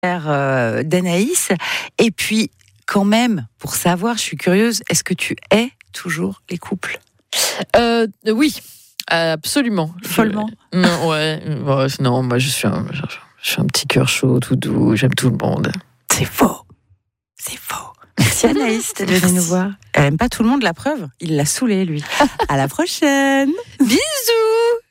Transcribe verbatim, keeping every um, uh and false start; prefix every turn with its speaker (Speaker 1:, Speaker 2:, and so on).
Speaker 1: euh, d'Anaïs. Et puis, quand même, pour savoir, je suis curieuse, est-ce que tu hais toujours les couples ?
Speaker 2: euh, Oui, absolument.
Speaker 1: Follement ?
Speaker 2: Je... Non, ouais, ouais, non, moi je suis, un, je suis un petit cœur chaud, tout doux, j'aime tout le monde.
Speaker 1: C'est faux. C'est faux. Merci Anaïs d'être venue nous voir. Elle aime pas tout le monde, la preuve. Il l'a saoulé, lui. À la prochaine.
Speaker 2: Bisous.